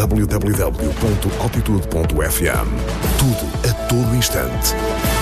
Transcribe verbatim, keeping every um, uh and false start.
w w w ponto altitude ponto f m. Tudo a todo instante.